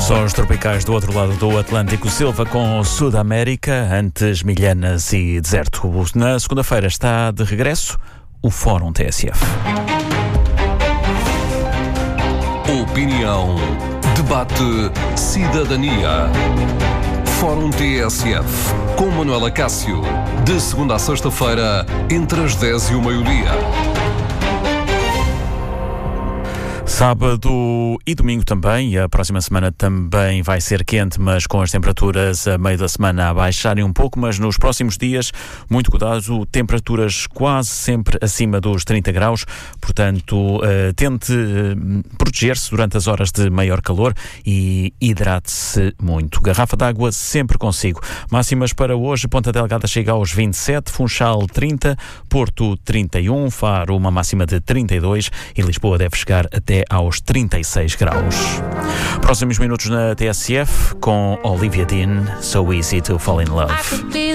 Sons tropicais do outro lado do Atlântico, Silva com Sudamérica, antes Milhanas e Deserto. Na segunda-feira está de regresso o Fórum TSF. Opinião, debate, cidadania. Fórum TSF, com Manuela Cássio, de segunda a sexta-feira, entre as 10 e o meio-dia. Sábado e domingo também, e a próxima semana também vai ser quente, mas com as temperaturas a meio da semana a baixarem um pouco, mas nos próximos dias, muito cuidado, temperaturas quase sempre acima dos 30 graus, portanto, tente proteger-se durante as horas de maior calor e hidrate-se muito. Garrafa de água sempre consigo. Máximas para hoje: Ponta Delgada chega aos 27, Funchal 30, Porto 31, Faro uma máxima de 32 e Lisboa deve chegar até aos 36 graus. Próximos minutos na TSF com Olivia Dean, So Easy to Fall in Love.